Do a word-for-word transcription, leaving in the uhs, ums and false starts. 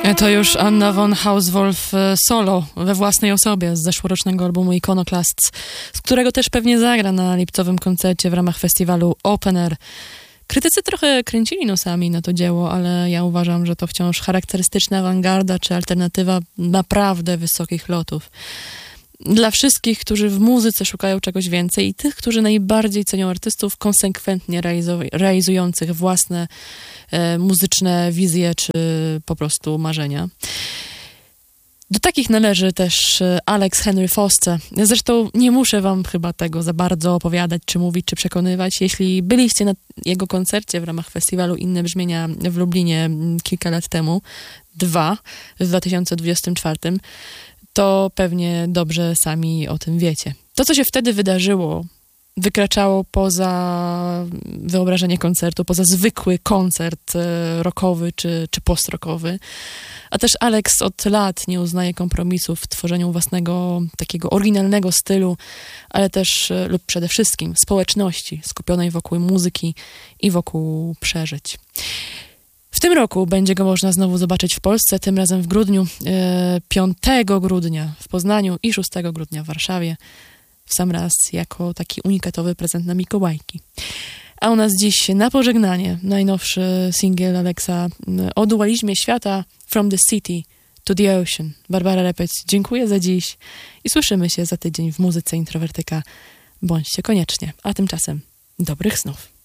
To już Anna von Hauswolf solo we własnej osobie z zeszłorocznego albumu Iconoclasts, z którego też pewnie zagra na lipcowym koncercie w ramach festiwalu Open Air. Krytycy trochę kręcili nosami na to dzieło, ale ja uważam, że to wciąż charakterystyczna awangarda czy alternatywa naprawdę wysokich lotów. Dla wszystkich, którzy w muzyce szukają czegoś więcej i tych, którzy najbardziej cenią artystów konsekwentnie realizu- realizujących własne e, muzyczne wizje czy po prostu marzenia. Do takich należy też Alex Henry Foster. Zresztą nie muszę wam chyba tego za bardzo opowiadać, czy mówić, czy przekonywać. Jeśli byliście na jego koncercie w ramach festiwalu Inne Brzmienia w Lublinie kilka lat temu, dwa, w dwa tysiące dwudziestym czwartym, to pewnie dobrze sami o tym wiecie. To, co się wtedy wydarzyło, wykraczało poza wyobrażenie koncertu, poza zwykły koncert rockowy czy, czy post-rockowy. A też Alex od lat nie uznaje kompromisów w tworzeniu własnego takiego oryginalnego stylu, ale też lub przede wszystkim społeczności skupionej wokół muzyki i wokół przeżyć. W tym roku będzie go można znowu zobaczyć w Polsce, tym razem w grudniu, piątego grudnia w Poznaniu i szóstego grudnia w Warszawie. W sam raz jako taki unikatowy prezent na Mikołajki. A u nas dziś na pożegnanie najnowszy singiel Alexa o dualizmie świata From the City to the Ocean. Barbara Repeć, dziękuję za dziś i słyszymy się za tydzień w Muzyce Introwertyka. Bądźcie koniecznie, a tymczasem dobrych snów.